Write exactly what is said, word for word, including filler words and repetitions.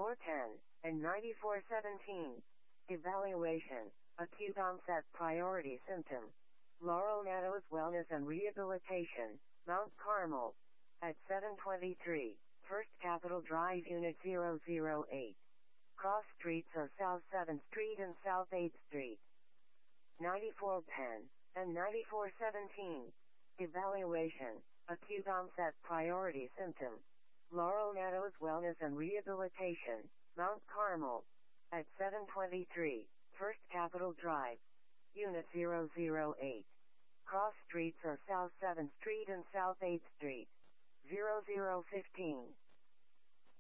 ninety-four ten, and ninety-four seventeen. Evaluation. Acute onset priority symptom. Laurel Meadows Wellness and Rehabilitation, Mount Carmel. At seven twenty-three, First Capitol Drive, Unit zero zero eight. Cross streets are South seventh Street and South eighth Street. ninety-four ten, and ninety-four seventeen. Evaluation. Acute onset priority symptom. Laurel Meadows Wellness and Rehabilitation, Mount Carmel. At seven twenty-three, First Capitol Drive. Unit zero zero eight. Cross streets are South seventh Street and South eighth Street. zero zero fifteen.